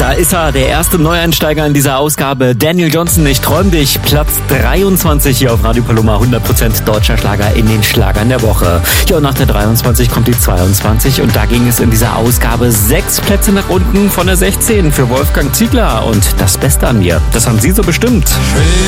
Da ist er, der erste Neueinsteiger in dieser Ausgabe. Daniel Johnston, ich träum dich. Platz 23 hier auf Radio Paloma. 100% deutscher Schlager in den Schlagern der Woche. Ja, und nach der 23 kommt die 22. Und da ging es in dieser Ausgabe 6 Plätze nach unten von der 16 für Wolfgang Ziegler. Und das Beste an mir, das haben Sie so bestimmt.